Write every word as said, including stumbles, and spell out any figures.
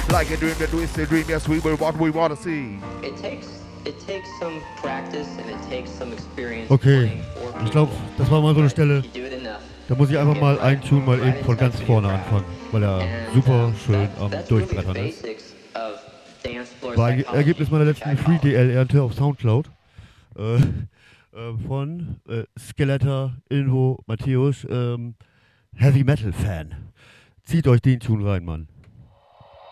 Like a dream, the twisted dream, yes, we will what we want to see. It takes, it takes some practice and it takes some experience. Okay, ich glaube, das war mal so eine Stelle, da muss ich einfach mal einen Tune mal eben von ganz vorne anfangen, weil er super schön am Durchbrettern ist. War Ergebnis meiner letzten Free D L-Ernte auf Soundcloud äh, äh, von äh, Skeletor, Ilvo, Matthäus, ähm, Heavy Metal Fan. Zieht euch den Tune rein, Mann.